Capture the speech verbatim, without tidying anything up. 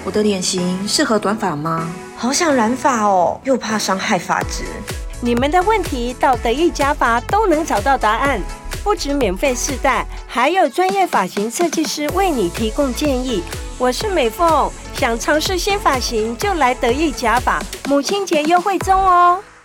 我的脸型适合短发吗？ 好想染发哦，又怕伤害发质。 你们的问题到得意假发都能找到答案，不止免费试戴，还有专业发型设计师为你提供建议。我是美凤，想尝试新发型就来得意假发，母亲节优惠中哦。